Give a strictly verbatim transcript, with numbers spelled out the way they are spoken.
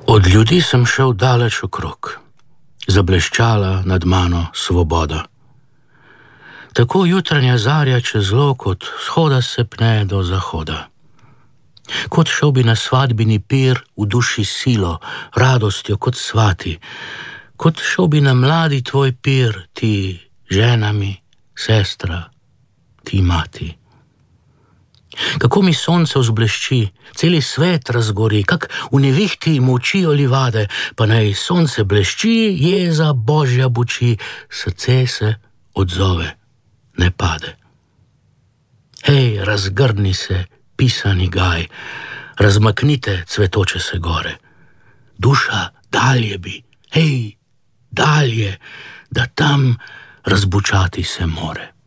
Od ljudi sem šel daleč okrog, zableščala nad mano svoboda. Tako jutranja zarja čez lok od vzhoda se pne do zahoda. Kot šel bi na svadbini pir, v duši silo, radostjo kot svati, kot šel bi na mladi tvoj pir, ti ženami, sestra, ti mati. Kako mi sonce vzblešči, celi svet razgori, kak v nevihti močijo livade, pa naj sonce blešči, jeza božja buči, srce se odzove, ne pade. Hej, razgrni se, pisani gaj, razmaknite cvetoče se gore. Duša dalje bi, hej, dalje, da tam razbučati se more.